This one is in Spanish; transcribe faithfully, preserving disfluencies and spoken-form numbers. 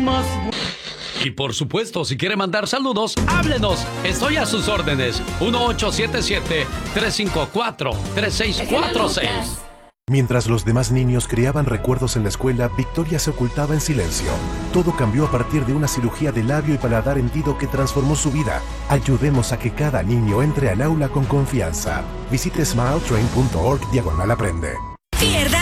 más... Y por supuesto, si quiere mandar saludos, háblenos. Estoy a sus órdenes. uno ocho siete siete, tres cinco cuatro, tres seis cuatro seis. Mientras los demás niños creaban recuerdos en la escuela, Victoria se ocultaba en silencio. Todo cambió a partir de una cirugía de labio y paladar hendido que transformó su vida. Ayudemos a que cada niño entre al aula con confianza. Visite smiletrain punto org diagonal aprende. Pierde